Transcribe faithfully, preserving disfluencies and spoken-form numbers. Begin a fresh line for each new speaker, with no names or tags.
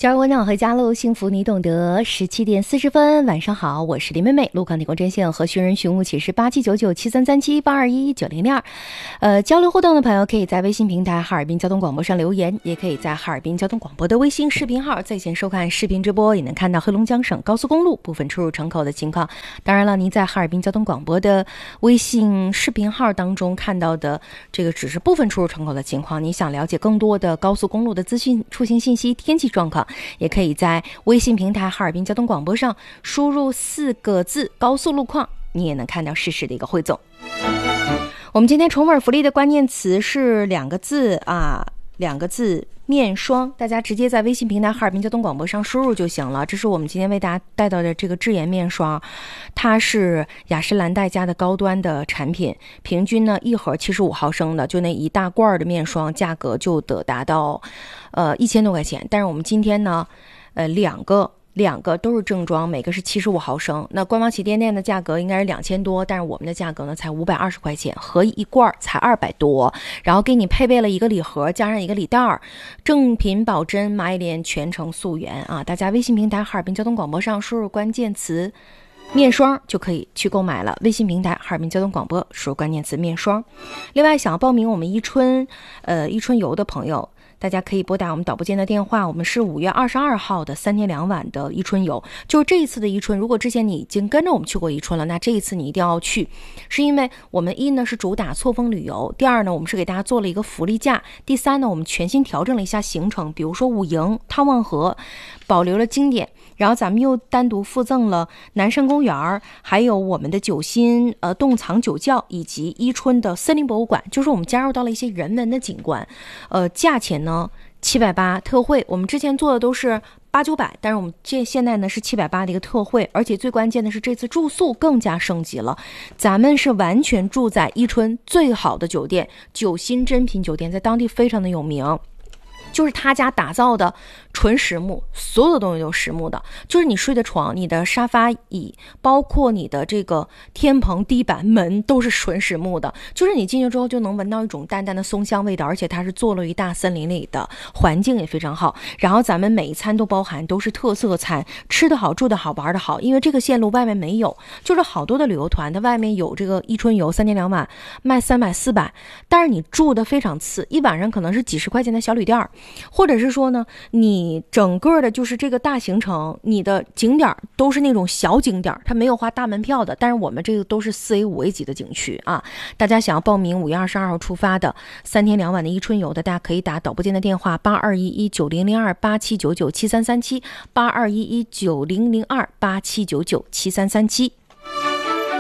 加入我鸟和加入幸福你懂得。十七点四十分，晚上好，我是林妹妹。路况提供专线和寻人寻物启事八七九九七三三七八二一九零零二。呃，交流互动的朋友可以在微信平台哈尔滨交通广播上留言，也可以在哈尔滨交通广播的微信视频号在线收看视频直播，也能看到黑龙江省高速公路部分出入城口的情况。当然了，您在哈尔滨交通广播的微信视频号当中看到的这个只是部分出入城口的情况，你想了解更多的高速公路的资讯、出行信息、天气状况，也可以在微信平台哈尔滨交通广播上输入四个字高速路况，你也能看到实时的一个汇总。我们今天宠物福利的关键词是两个字啊，两个字面霜，大家直接在微信平台哈尔滨交通广播上输入就行了。这是我们今天为大家带到的这个智妍面霜，它是雅诗兰黛家的高端的产品，平均呢一盒七十五毫升的，就那一大罐的面霜价格就得达到呃一千多块钱。但是我们今天呢呃两个两个都是正装，每个是七十五毫升。那官方旗舰店的价格应该是两千多，但是我们的价格呢才五百二十块钱，合一罐才二百多。然后给你配备了一个礼盒，加上一个礼袋，正品保真，马依莲全程溯源啊！大家微信平台哈尔滨交通广播上输入关键词面霜就可以去购买了。微信平台哈尔滨交通广播输入关键词面霜。另外，想要报名我们一春呃一春游的朋友，大家可以拨打我们导播间的电话，我们是五月二十二号的三天两晚的宜春游。就是这一次的宜春，如果之前你已经跟着我们去过宜春了，那这一次你一定要去，是因为我们一呢是主打错峰旅游，第二呢我们是给大家做了一个福利价，第三呢我们全新调整了一下行程，比如说五营、汤旺河保留了经典，然后咱们又单独附赠了南山公园，还有我们的九新呃洞藏酒窖，以及宜春的森林博物馆，就是我们加入到了一些人文的景观。呃，价钱呢七百八特惠，我们之前做的都是八九百，但是我们这现在呢是七百八的一个特惠，而且最关键的是这次住宿更加升级了，咱们是完全住在宜春最好的酒店九新珍品酒店，在当地非常的有名。就是他家打造的纯实木，所有的东西都是实木的，就是你睡的床、你的沙发椅，包括你的这个天棚、地板、门都是纯实木的，就是你进去之后就能闻到一种淡淡的松香味道，而且它是坐落于大森林里的，环境也非常好。然后咱们每一餐都包含都是特色餐，吃得好、住得好、玩得好，因为这个线路外面没有，就是好多的旅游团它外面有这个宜春游三天两晚卖三百四百，但是你住的非常次，一晚上可能是几十块钱的小旅店，或者是说呢你整个的就是这个大行程，你的景点都是那种小景点，它没有花大门票的，但是我们这个都是四 A 五 A 级的景区啊。大家想要报名五月二十二号出发的三天两晚的宜春游的，大家可以打导播间的电话八二一一九零零二八七九九七三三七八二一一九零零二八七九九七三三七。